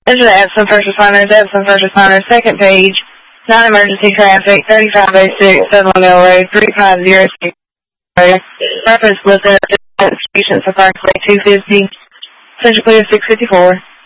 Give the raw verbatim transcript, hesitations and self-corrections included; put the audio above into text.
Attention Epsom First Responders, Epsom First Responders, second page, non-emergency traffic, thirty-five oh six, Sutherland Mill Road, three five zero six. Reference Lieutenant Patients approximately two fifty. Central Clear six fifty-four.